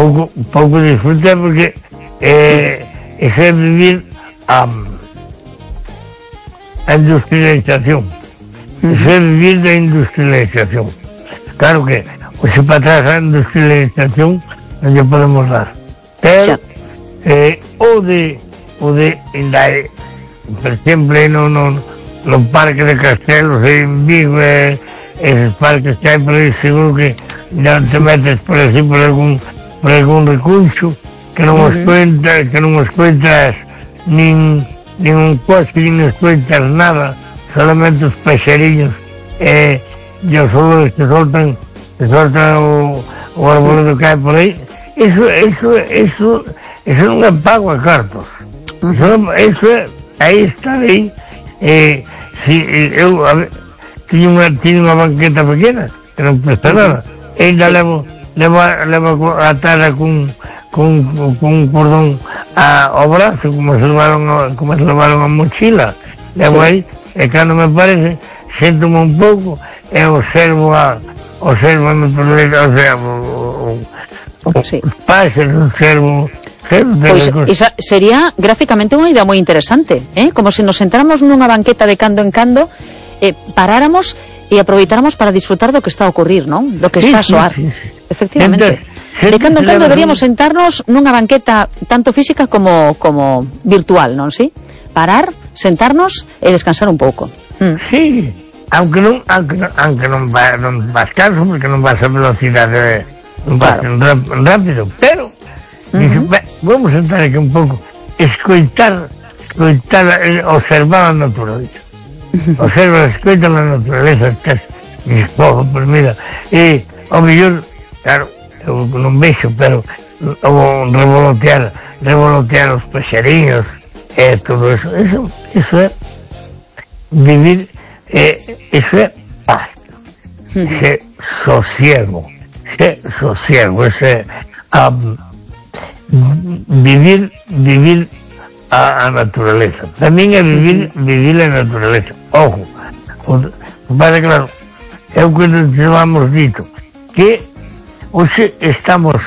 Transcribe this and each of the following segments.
pouco disfruté porque eso é vivir a industrialización. Eso é vivir da industrialización. Claro que hoxe para atrás a industrialización non lle podemos dar, pero o de por exemplo no Parque de Castelos en Vigo, esos parques que hai por aí, seguro que non te metes por así por algún recuncho que non os coitas nin un coche, nin os coitas nada, solamente os peixeriños e os olores que soltan o arboledo que hai por aí. Eso non é pago a cartos. Eso é, aí estarei. Eu tiño unha banqueta pequena que non presta nada, e ainda levo atada cun cordón ao brazo, como se levaron a mochila, levo aí, e cando me parece sento-me un pouco e observo a naturaleza, os páxaros, observo. Pois esa sería gráficamente unha idea moi interesante, como se nos sentáramos nunha banqueta de cando en cando, paráramos e aproveitáramos para disfrutar do que está a ocurrir, non? Do que está a soar. Efectivamente. De cando en cando deberíamos sentarnos nunha banqueta tanto física como virtual, non si? Parar, sentarnos e descansar un pouco. Sí, aunque non vas canso, porque non vas a velocidade rápido, pero vamos a sentar aquí un pouco, escoitar, observar a naturaleza. Escoitar a naturaleza, pues mira, e ao mellor, claro, eu non vexo, pero revolotear os peixeriños e todo eso é vivir, eso é paz, ese sosiego, ese vivir a naturaleza. Tamén é vivir a naturaleza. Ojo, vale, claro, é o que nos llevamos dito, que hoxe estamos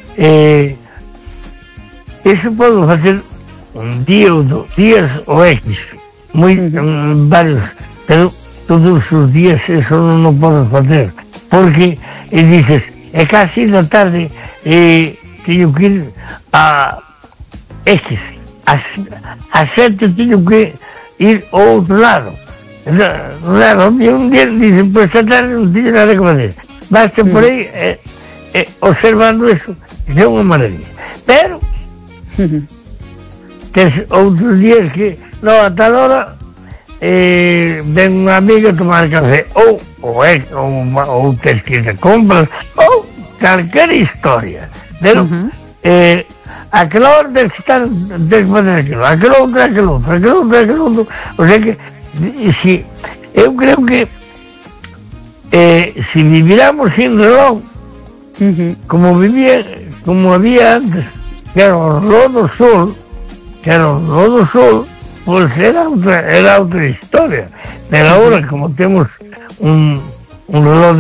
eso podo facer un día ou 2 días ou X, varios, pero todos os días eso non o podo facer, porque dices, é casi na tarde, teño que ir a X, a 7 teño que ir ao outro lado. Claro, un día dicen, pues esta tarde non teño nada que facer, basta por aí observando eso, é unha maravilla. Pero tes outros días que non, a tal hora ven unha amiga a tomar café, ou tes que ir de compras, ou calquera historia, pero aquela hora tens que estar, tens que fazer aquilo outro, o sea que eu creo que se viviramos sin reloj, como había antes, que era o reloj do sol, pues era outra historia, pero ahora como temos un reloj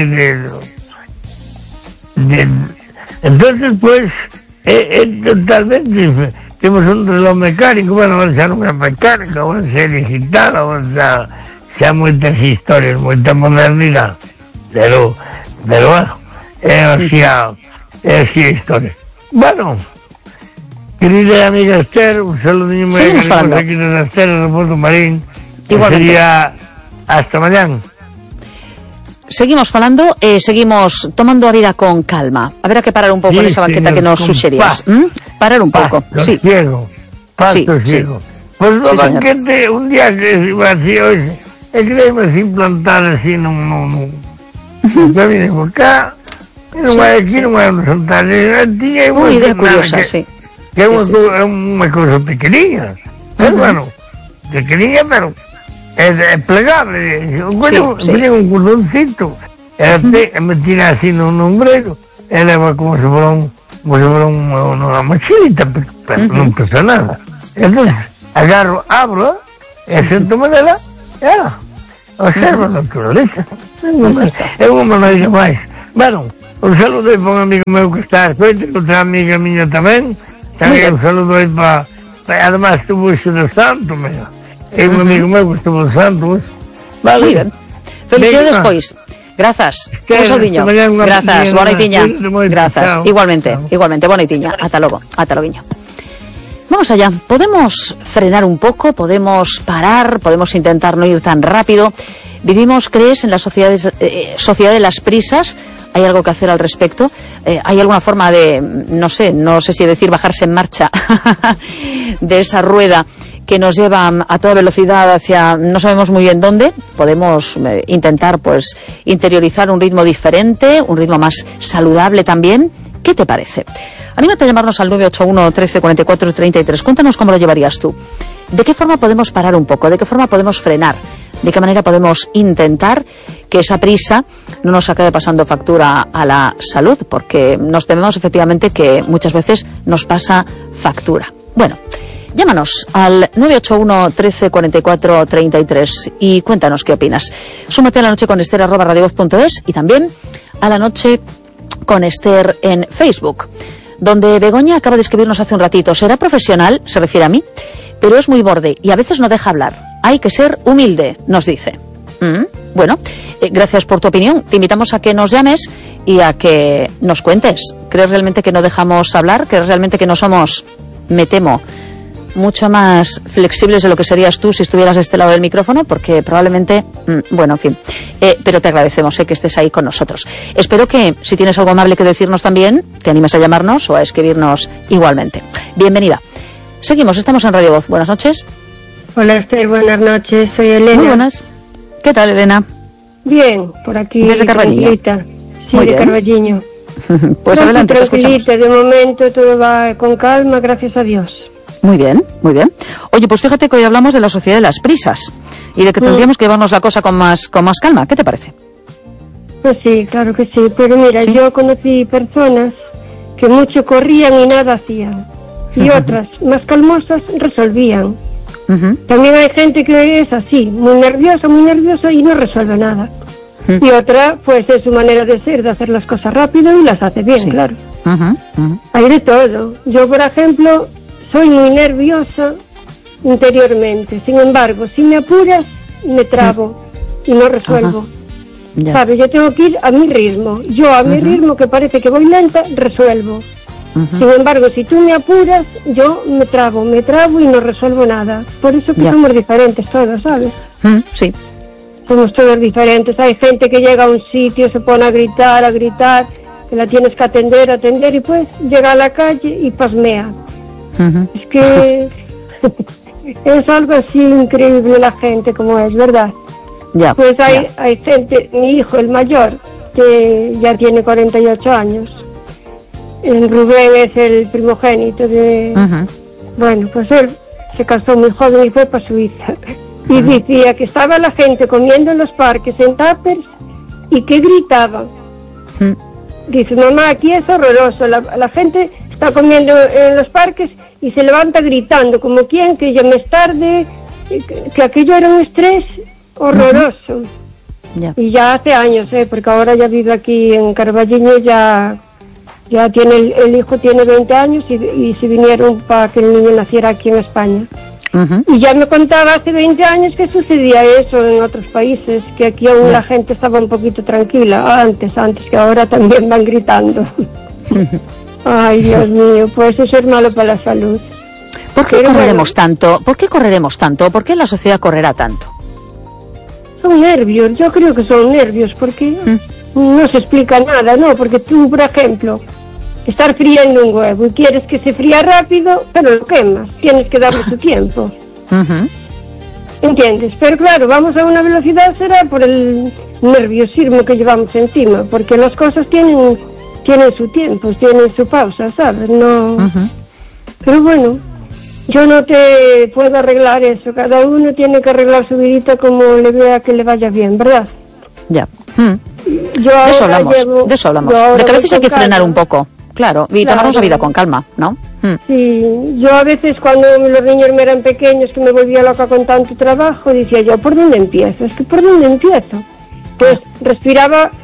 entonces pues é totalmente diferente. Temos un reloj mecánico, bueno, agora xa non é mecánico, agora xa é digital, agora xa moitas historias, moita modernidade, pero bueno, é así a historia. Bueno, querida amiga Esther, un saludinho moi grande aquí de Esther, no Porto Marín. Sería hasta mañán. Seguimos falando e seguimos tomando a vida con calma. Haberá que parar un pouco nesa banqueta que nos suxerías. Parar un pouco. Sí. Ciego. Pois no banquete, un día que iba así hoxe, e queremos implantar así nun camino por cá, e non vai aquí, non vai nos saltar. Unha idea curiosa, sí. Que é unha cousa pequeniña, pero bueno, pequeniña, pero é plegable. Tiene un cordoncito, me tira así nun ombrero, e leva como se fora unha mochilita, pero non pesa nada. Entón, agarro, abro, e sento-me dela, e observo a naturaleza. É unha maneira máis. Bueno, Un saludo aí para un amigo meu que está a escoita, outra amiga miña tamén. Tamén un saludo aí para... Además, estuvo iso no Santo, mira. É un amigo meu que estuvo no Santo. Vale. Moi ben. Felicidades despois. Grazas. Un saudiño. Grazas. Boa noitiña. Grazas. Igualmente. Boa noitiña. Ata logo. Ata loguiño. Vamos allá. Podemos frenar un poco, podemos parar, podemos intentar no ir tan rápido. Vivimos, ¿crees, en la sociedad de las prisas? ¿Hay algo que hacer al respecto? ¿Hay alguna forma de, no sé si decir bajarse en marcha de esa rueda que nos lleva a toda velocidad hacia no sabemos muy bien dónde? Podemos intentar pues interiorizar un ritmo diferente, un ritmo más saludable también. ¿Qué te parece? Anímate a llamarnos al 981 13 44 33. Cuéntanos cómo lo llevarías tú. ¿De qué forma podemos parar un poco? ¿De qué forma podemos frenar? ¿De qué manera podemos intentar que esa prisa no nos acabe pasando factura a la salud? Porque nos tememos efectivamente que muchas veces nos pasa factura. Bueno, llámanos al 981 13 44 33 y cuéntanos qué opinas. Súmate a La Noche con Ester @radiovoz.es y también a La Noche con Ester en Facebook, donde Begoña acaba de escribirnos hace un ratito. Será profesional, se refiere a mí, pero es muy borde y a veces no deja hablar. Hay que ser humilde, nos dice. Bueno, gracias por tu opinión. Te invitamos a que nos llames y a que nos cuentes. ¿Crees realmente que no dejamos hablar? ¿Crees realmente que no somos, me temo, mucho más flexibles de lo que serías tú si estuvieras de este lado del micrófono? Porque probablemente, bueno, en fin, pero te agradecemos que estés ahí con nosotros. Espero que, si tienes algo amable que decirnos también, te animes a llamarnos o a escribirnos igualmente. Bienvenida. Seguimos, estamos en Radio Voz. Buenas noches. Hola, Esther, buenas noches. Soy Elena. Muy buenas. ¿Qué tal, Elena? Bien, por aquí. ¿Desde Carballiño? Sí, muy de bien. Carballiño. Pues no, adelante, te escuchamos. De momento todo va con calma, gracias a Dios. Muy bien, muy bien. Oye, pues fíjate que hoy hablamos de la sociedad de las prisas y de que tendríamos que llevarnos la cosa con más calma. ¿Qué te parece? Pues sí, claro que sí. Pero mira, ¿sí? Yo conocí personas que mucho corrían y nada hacían. Y otras, más calmosas, resolvían. También hay gente que es así, muy nerviosa y no resuelve nada. Y otra, pues es su manera de ser, de hacer las cosas rápido y las hace bien, sí. Claro. Hay de todo. Yo, por ejemplo, soy muy nerviosa interiormente. Sin embargo, si me apuras, me trabo y no resuelvo. ¿Sabes? Yo tengo que ir a mi ritmo. Yo a mi ritmo, que parece que voy lenta, resuelvo. Sin embargo, si tú me apuras, yo me trabo y no resuelvo nada. Por eso que somos diferentes todos, ¿sabes? Sí. Somos todos diferentes. Hay gente que llega a un sitio, se pone a gritar, que la tienes que atender y pues llega a la calle y pasmea. Es que es algo así increíble la gente como es, ¿verdad? Pues hay gente, mi hijo, el mayor, que ya tiene 48 años. El Rubén es el primogénito de... Bueno, pues él se casó muy joven y fue para Suiza. Y decía que estaba la gente comiendo en los parques en tuppers y que gritaban. Dice, mamá, aquí es horroroso. La gente está comiendo en los parques y se levanta gritando, como quien que ya es tarde, que aquello era un estrés horroroso. Y ya hace años, porque ahora ya vive aquí en Carballiño, ya tiene el hijo tiene 20 años y se vinieron para que el niño naciera aquí en España. Y ya me contaba hace 20 años que sucedía eso en otros países, que aquí aún la gente estaba un poquito tranquila, antes que ahora también van gritando. Ay, Dios mío, pues eso es malo para la salud. ¿Por qué correremos tanto? ¿Por qué correremos tanto? ¿Por qué la sociedad correrá tanto? Son nervios, yo creo que son nervios, porque no se explica nada, ¿no? Porque tú, por ejemplo, estar friendo un huevo y quieres que se fría rápido, pero lo quemas, tienes que darle su tiempo. ¿Entiendes? Pero claro, vamos a una velocidad, será por el nerviosismo que llevamos encima, porque las cosas tienen su tiempo, tienen su pausa, ¿sabes? No. Pero bueno, yo no te puedo arreglar eso, cada uno tiene que arreglar su vidita como le vea que le vaya bien, ¿verdad? Ya. De eso hablamos. De que a veces hay que frenar un poco. Claro, y tomarnos la vida con calma, ¿no? Sí, yo a veces cuando los niños me eran pequeños, que me volvía loca con tanto trabajo, decía yo, ¿por dónde empiezo? Es que ¿por dónde empiezo? Pues respiraba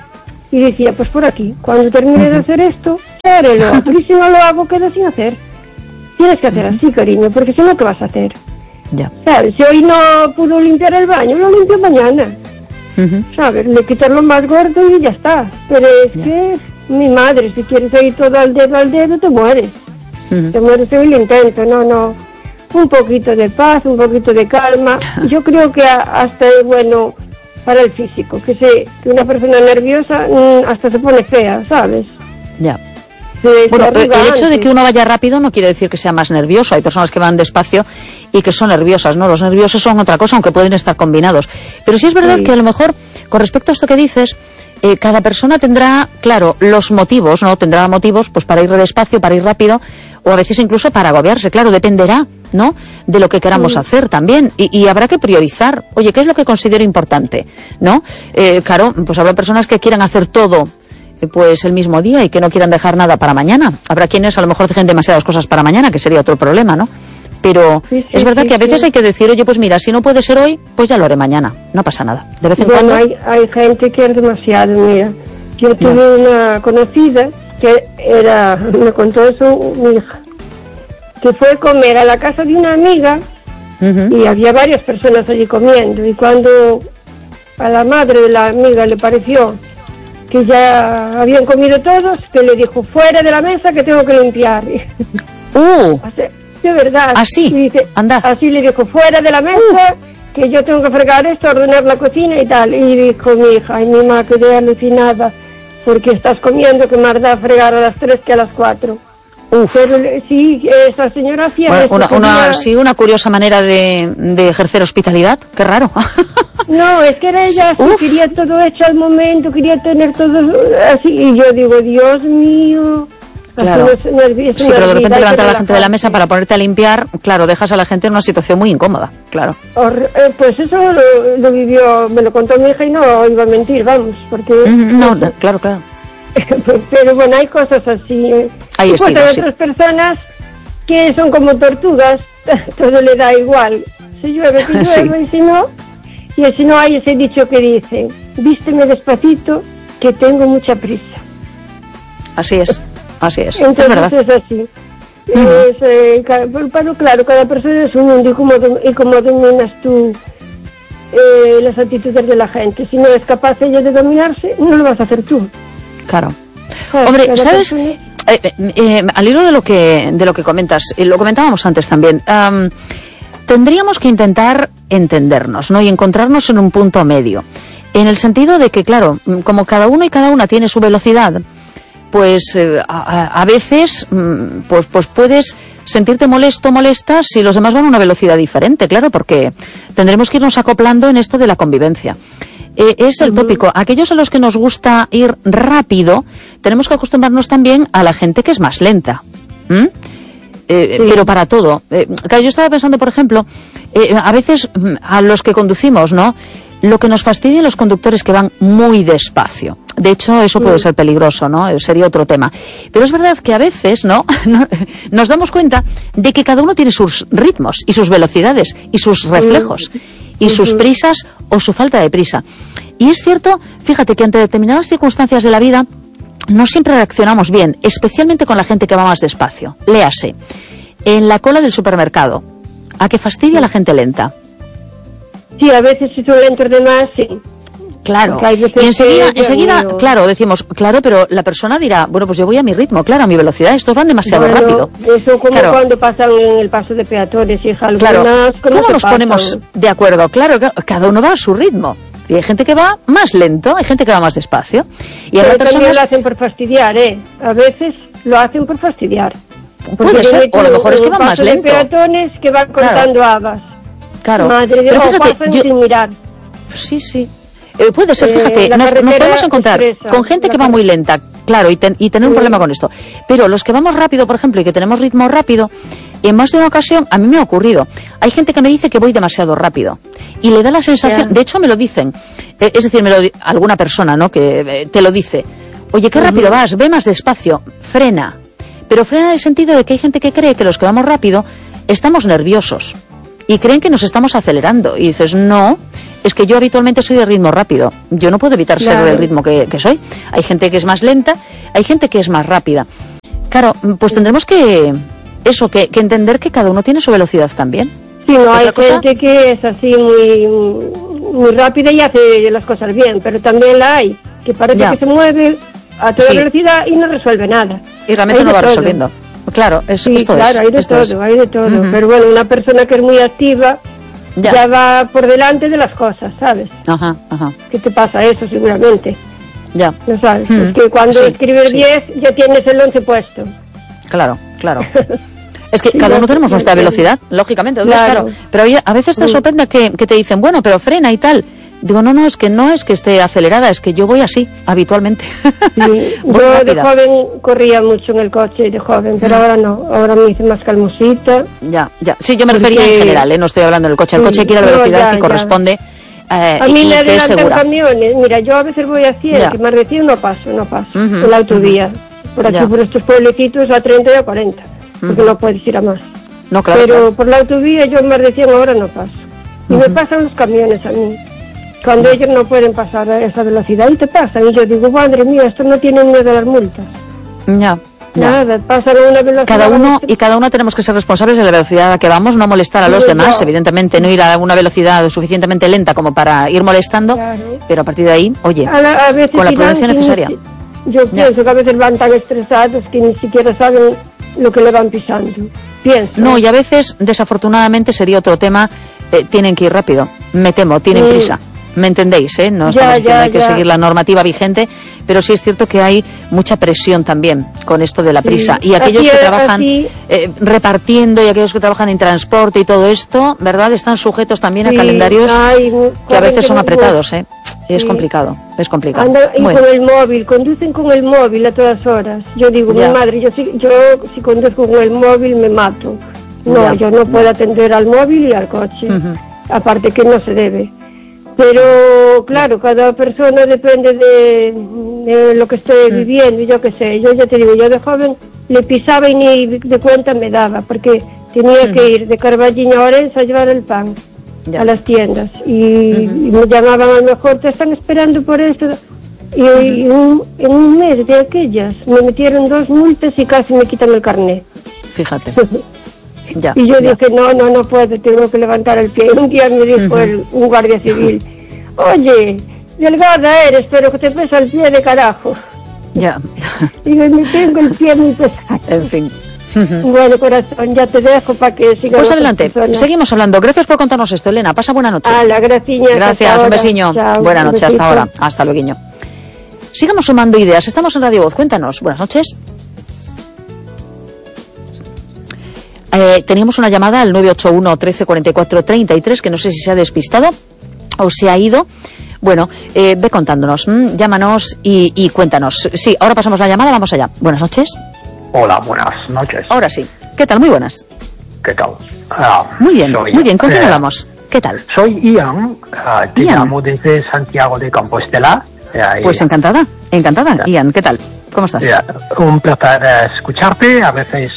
Y decía, pues por aquí, cuando termine de hacer esto, ya haré lo otro, y si no lo hago, quedo sin hacer. Tienes que hacer así, cariño, porque si no, ¿qué vas a hacer? Ya. ¿Sabes? Si hoy no pudo limpiar el baño, lo limpio mañana. ¿Sabes? Le quitas lo más gordo y ya está. Pero es que, mi madre, si quieres ir todo al dedo, te mueres. Te mueres en el intento, no. Un poquito de paz, un poquito de calma. Yo creo que hasta es bueno para el físico, que una persona nerviosa hasta se pone fea, ¿sabes? Ya. Bueno, el hecho de que uno vaya rápido no quiere decir que sea más nervioso. Hay personas que van despacio y que son nerviosas, ¿no? Los nerviosos son otra cosa, aunque pueden estar combinados. Pero sí es verdad que a lo mejor, con respecto a esto que dices, cada persona tendrá, claro, los motivos, ¿no? Tendrá motivos pues para ir despacio, para ir rápido, o a veces incluso para agobiarse. Claro, dependerá, ¿no?, de lo que queramos hacer también. Y habrá que priorizar. Oye, ¿qué es lo que considero importante? ¿No? Claro, pues habrá personas que quieran hacer todo pues el mismo día y que no quieran dejar nada para mañana. Habrá quienes a lo mejor dejen demasiadas cosas para mañana, que sería otro problema, ¿no? Pero es verdad que a veces hay que decir, oye, pues mira, si no puede ser hoy, pues ya lo haré mañana. No pasa nada. De vez en cuando... hay gente que es demasiado, mira. Yo tuve una conocida que me contó eso mi hija, que fue a comer a la casa de una amiga y había varias personas allí comiendo, y cuando a la madre de la amiga le pareció que ya habían comido todos, que le dijo, fuera de la mesa que tengo que limpiar. De verdad. Así, dice, anda. Así le dijo, fuera de la mesa, que yo tengo que fregar esto, ordenar la cocina y tal. Y dijo mi hija, ay, mi mamá, quedé alucinada, porque estás comiendo que más da fregar a las 3 que a las 4. Pero sí, esa señora hacía... Bueno, una curiosa manera de ejercer hospitalidad, qué raro. No, es que era ella, quería todo hecho al momento, quería tener todo así, y yo digo, Dios mío... Claro. Sí, pero de repente levantar a la gente de la mesa para ponerte a limpiar, claro, dejas a la gente en una situación muy incómoda, claro. Pues eso lo vivió, me lo contó mi hija y no iba a mentir, vamos, porque... Claro. Pero bueno, hay cosas así. Hay pues hay otras personas que son como tortugas, todo le da igual. Si llueve, que llueve, y si no hay ese dicho que dice, vísteme despacito, que tengo mucha prisa. Así es. Entonces es verdad. Es así. Pero claro, cada persona es un mundo, y como dominas tú las actitudes de la gente. Si no es capaz ella de dominarse, no lo vas a hacer tú. Claro. Hombre, ¿sabes? Al hilo de lo que comentas, lo comentábamos antes también, tendríamos que intentar entendernos, ¿no? Y encontrarnos en un punto medio. En el sentido de que, claro, como cada uno y cada una tiene su velocidad, pues a veces pues puedes sentirte molesta si los demás van a una velocidad diferente, claro, porque tendremos que irnos acoplando en esto de la convivencia. Es el tópico. Aquellos a los que nos gusta ir rápido, tenemos que acostumbrarnos también a la gente que es más lenta. Pero para todo. Claro, yo estaba pensando, por ejemplo, a veces a los que conducimos, ¿no? Lo que nos fastidia los conductores que van muy despacio. De hecho, eso puede ser peligroso, ¿no? Sería otro tema. Pero es verdad que a veces, ¿no? Nos damos cuenta de que cada uno tiene sus ritmos y sus velocidades y sus reflejos y sus prisas o su falta de prisa. Y es cierto, fíjate que ante determinadas circunstancias de la vida no siempre reaccionamos bien, especialmente con la gente que va más despacio. Léase, en la cola del supermercado, ¿a qué fastidia a la gente lenta? Sí, a veces si son lentos de más, sí. Claro, y enseguida, claro, decimos, claro, pero la persona dirá, bueno, pues yo voy a mi ritmo, claro, a mi velocidad, estos van demasiado rápido. Eso como cuando pasan en el paso de peatones, hija, algunas... ¿Cómo nos ponemos de acuerdo? Claro, cada uno va a su ritmo. Y hay gente que va más lento, hay gente que va más despacio. Y pero también lo hacen por fastidiar, A veces lo hacen por fastidiar. Puede ser, o a lo mejor es que van más lento. De peatones que van contando habas. Claro, madre pero fíjate, sin mirar. Sí. Puede ser, fíjate, nos podemos encontrar con gente que va muy lenta, claro, y tener un problema con esto. Pero los que vamos rápido, por ejemplo, y que tenemos ritmo rápido, en más de una ocasión, a mí me ha ocurrido. Hay gente que me dice que voy demasiado rápido. Y le da la sensación, de hecho me lo dicen, es decir, alguna persona, ¿no?, que te lo dice. Oye, qué rápido vas, ve más despacio, frena. Pero frena en el sentido de que hay gente que cree que los que vamos rápido estamos nerviosos. Y creen que nos estamos acelerando. Y dices, no, es que yo habitualmente soy de ritmo rápido. Yo no puedo evitar ser del ritmo que soy. Hay gente que es más lenta, hay gente que es más rápida. Claro, pues tendremos que entender que cada uno tiene su velocidad también. Sí, no, hay gente que es así muy rápida y hace las cosas bien, pero también la hay, que parece que se mueve a toda velocidad y no resuelve nada. Y realmente no va resolviendo. Claro, esto claro, es. Hay de todo. Pero bueno, una persona que es muy activa ya va por delante de las cosas, ¿sabes? Ajá. ¿Qué te pasa eso seguramente? Ya. ¿No sabes? Es que cuando escribes 10 ya tienes el 11 puesto. Claro. Es que cada uno tenemos nuestra velocidad, lógicamente, claro. Pero a veces te sorprende que te dicen, bueno, pero frena y tal. Digo, no es que esté acelerada, es que yo voy así, habitualmente. Sí, yo rápida. De joven corría mucho en el coche, de joven, pero ahora no, ahora me hice más calmosita. Ya. Sí, yo me refería en general, no estoy hablando del coche. El coche quiere la velocidad que corresponde a mí me adelantan camiones. Mira, yo a veces voy a 100, que más de 100 no paso en la autovía. Por aquí, por estos pueblecitos, a 30 y a 40, porque no puedes ir a más. No, claro, pero por la autovía yo más de 100 ahora no paso. Y me pasan los camiones a mí. Cuando ellos no pueden pasar a esa velocidad y te pasan. Y yo digo, madre mía, esto no tiene miedo de las multas. Ya. Nada, pasan a una velocidad. Cada uno tenemos que ser responsables de la velocidad a la que vamos, no molestar a los demás, evidentemente no ir a una velocidad suficientemente lenta como para ir molestando, pero a partir de ahí, oye, a veces con la prudencia necesaria. Yo pienso que a veces van tan estresados que ni siquiera saben lo que le van pisando. Pienso. No, y a veces, desafortunadamente, sería otro tema, tienen que ir rápido, me temo, tienen prisa. ¿Me entendéis? No estamos diciendo hay que seguir la normativa vigente, pero sí es cierto que hay mucha presión también con esto de la prisa. Y aquellos que trabajan repartiendo y aquellos que trabajan en transporte y todo esto, ¿verdad? Están sujetos también a calendarios que a veces son apretados, Es complicado. Y con el móvil, conducen con el móvil a todas horas. Yo digo, mi madre, yo si conduzco con el móvil me mato. No, yo no puedo atender al móvil y al coche. Aparte que no se debe. Pero claro, cada persona depende de lo que esté viviendo, yo qué sé. Yo ya te digo, yo de joven le pisaba y ni de cuenta me daba, porque tenía que ir de Carballín a Orense a llevar el pan a las tiendas. Y me llamaban, a lo mejor te están esperando por esto. Y en un mes de aquellas me metieron 2 multas y casi me quitan el carnet. Fíjate. Y yo dije, no puedo, tengo que levantar el pie. Un día me dijo un guardia civil, oye, delgada eres, pero que te pesa el pie de carajo. Ya. Digo, me tengo el pie muy pesado. En fin. Bueno, corazón, ya te dejo para que sigas. Pues adelante, seguimos hablando. Gracias por contarnos esto, Elena. Pasa buena noche. Gracias, un besiño. Buena noche, hasta ahora. Hasta luego. Sigamos sumando ideas. Estamos en Radio Voz. Cuéntanos. Buenas noches. Teníamos una llamada al 981 13 44 33, que no sé si se ha despistado o se ha ido. Bueno, ve contándonos, llámanos y cuéntanos. Sí, ahora pasamos la llamada, vamos allá. Buenas noches. Hola, buenas noches. Ahora sí. ¿Qué tal? Muy buenas. ¿Qué tal? Muy bien. ¿Con quién hablamos? ¿Qué tal? Soy Ian, te llamo desde Santiago de Compostela. Pues encantada. Ian, ¿qué tal? ¿Cómo estás? Un placer escucharte. A veces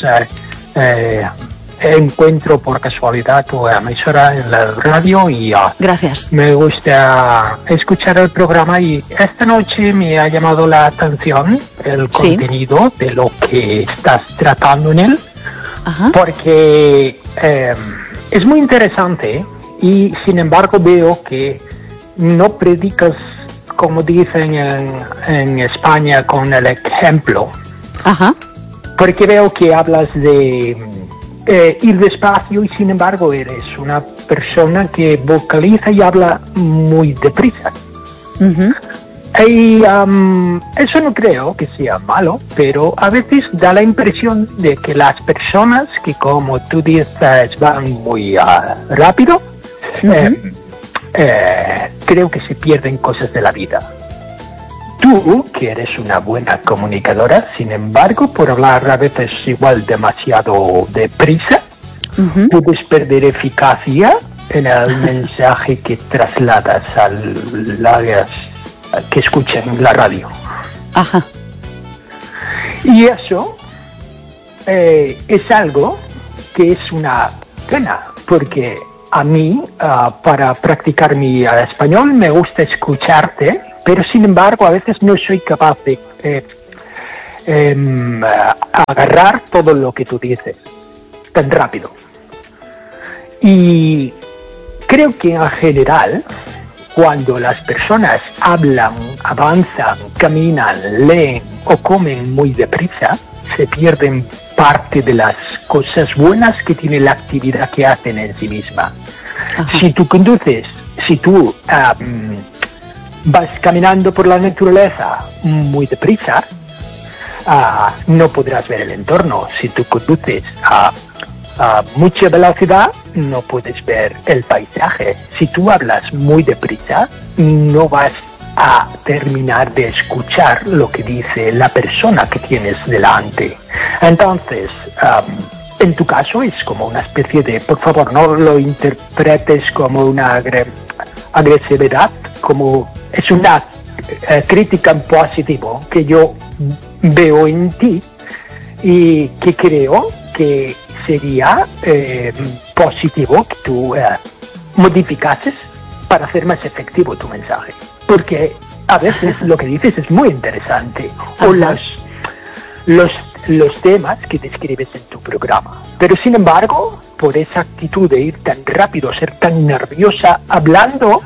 encuentro por casualidad tu emisora en la radio y gracias. Me gusta escuchar el programa, y esta noche me ha llamado la atención el contenido de lo que estás tratando en él. Ajá. Porque es muy interesante y sin embargo veo que no predicas, como dicen en España, con el ejemplo. Ajá. Porque veo que hablas de ir despacio y sin embargo eres una persona que vocaliza y habla muy deprisa. Y eso no creo que sea malo, pero a veces da la impresión de que las personas que, como tú dices, van muy rápido, creo que se pierden cosas de la vida. Tú, que eres una buena comunicadora, sin embargo, por hablar a veces igual demasiado deprisa, puedes perder eficacia en el mensaje que trasladas a las que escuchan la radio. Ajá. Y eso es algo que es una pena, porque a mí, para practicar mi español, me gusta escucharte, pero sin embargo a veces no soy capaz de agarrar todo lo que tú dices tan rápido. Y creo que en general, cuando las personas hablan, avanzan, caminan, leen o comen muy deprisa, se pierden parte de las cosas buenas que tiene la actividad que hacen en sí misma. Ajá. Si tú conduces, si tú vas caminando por la naturaleza muy deprisa, no podrás ver el entorno. Si tú conduces a mucha velocidad, no puedes ver el paisaje. Si tú hablas muy deprisa, no vas a terminar de escuchar lo que dice la persona que tienes delante. Entonces, en tu caso es como una especie de, por favor, no lo interpretes como una agresividad, como es una crítica en positivo que yo veo en ti y que creo que sería positivo que tú modificases para hacer más efectivo tu mensaje. Porque a veces lo que dices es muy interesante. O los temas que describes en tu programa. Pero sin embargo, por esa actitud de ir tan rápido, ser tan nerviosa hablando...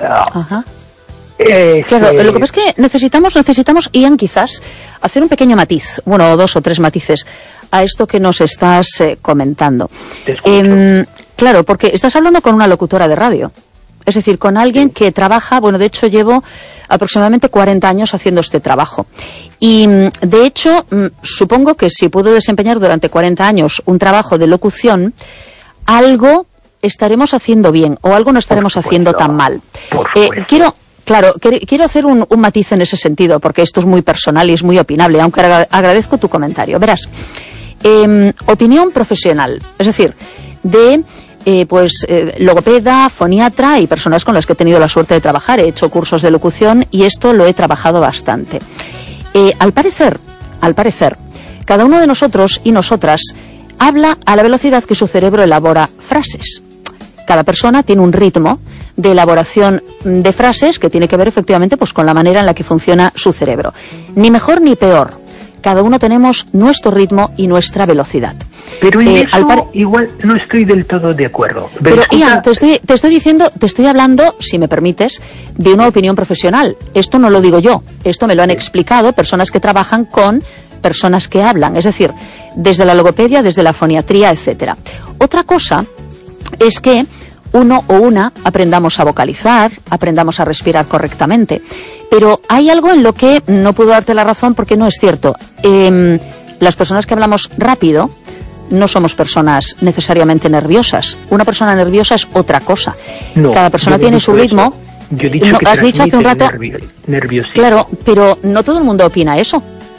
Claro, lo que pasa es que necesitamos, Ian, quizás hacer un pequeño matiz, bueno, 2 o 3 matices a esto que nos estás comentando. Claro, porque estás hablando con una locutora de radio. Es decir, con alguien que trabaja, bueno, de hecho llevo aproximadamente 40 años haciendo este trabajo. Y de hecho, supongo que si puedo desempeñar durante 40 años un trabajo de locución, algo estaremos haciendo bien o algo no estaremos haciendo tan mal. Quiero hacer un matiz en ese sentido, porque esto es muy personal y es muy opinable, aunque agradezco tu comentario. Verás, opinión profesional, es decir, de... logopeda, foniatra y personas con las que he tenido la suerte de trabajar. He hecho cursos de locución y esto lo he trabajado bastante. Al parecer, cada uno de nosotros y nosotras habla a la velocidad que su cerebro elabora frases. Cada persona tiene un ritmo de elaboración de frases que tiene que ver efectivamente pues con la manera en la que funciona su cerebro. Ni mejor ni peor. Cada uno tenemos nuestro ritmo y nuestra velocidad. Pero en eso igual no estoy del todo de acuerdo. Pero Ian, te estoy hablando, si me permites, de una opinión profesional. Esto no lo digo yo, esto me lo han explicado personas que trabajan con personas que hablan, es decir, desde la logopedia, desde la foniatría, etcétera. Otra cosa es que uno o una aprendamos a vocalizar, aprendamos a respirar correctamente. Pero hay algo en lo que no puedo darte la razón porque no es cierto. Las personas que hablamos rápido no somos personas necesariamente nerviosas. Una persona nerviosa es otra cosa. No, cada persona tiene su ritmo. Yo he dicho que has dicho hace un rato nerviosismo. Claro, pero no todo el mundo opina eso.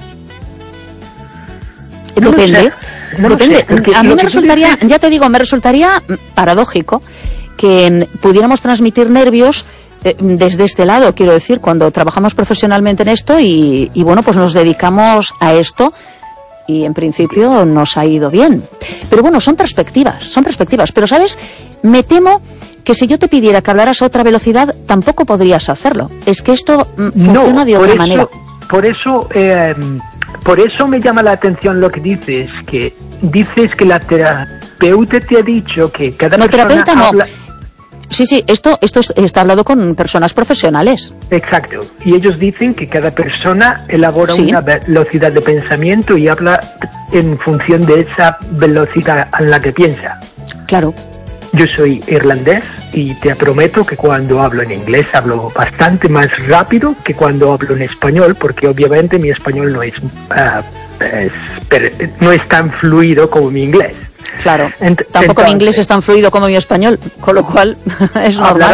Depende. A mí me resultaría, ya te digo, me resultaría paradójico que pudiéramos transmitir nervios desde este lado, quiero decir, cuando trabajamos profesionalmente en esto y bueno, pues nos dedicamos a esto y en principio nos ha ido bien. Pero bueno, son perspectivas. Pero, ¿sabes? Me temo que si yo te pidiera que hablaras a otra velocidad, tampoco podrías hacerlo. Es que esto funciona de otra manera. Por eso me llama la atención lo que dices, que la terapeuta te ha dicho que cada persona habla... Sí, esto está hablado con personas profesionales. Exacto, y ellos dicen que cada persona elabora una velocidad de pensamiento y habla en función de esa velocidad en la que piensa. Claro. Yo soy irlandés y te prometo que cuando hablo en inglés hablo bastante más rápido que cuando hablo en español, porque obviamente mi español no es tan fluido como mi inglés. Claro, tampoco mi inglés es tan fluido como mi español, con lo cual es normal.